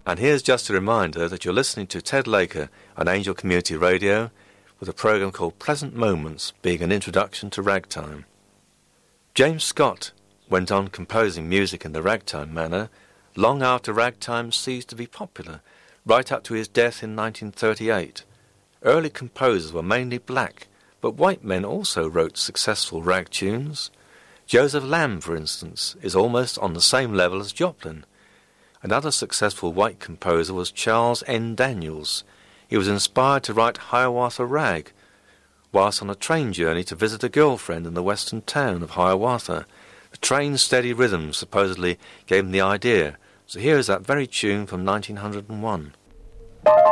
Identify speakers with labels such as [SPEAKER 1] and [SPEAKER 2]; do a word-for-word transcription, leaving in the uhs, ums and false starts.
[SPEAKER 1] And here's just a reminder that you're listening to Ted Laker on Angel Community Radio with a program called Pleasant Moments, being an introduction to ragtime. James Scott went on composing music in the ragtime manner long after ragtime ceased to be popular, right up to his death in nineteen thirty-eight. Early composers were mainly black, but white men also wrote successful rag tunes. Joseph Lamb, for instance, is almost on the same level as Joplin. Another successful white composer was Charles N. Daniels. He was inspired to write Hiawatha Rag whilst on a train journey to visit a girlfriend in the western town of Hiawatha. The train's steady rhythm supposedly gave him the idea. So here is that very tune from nineteen oh one.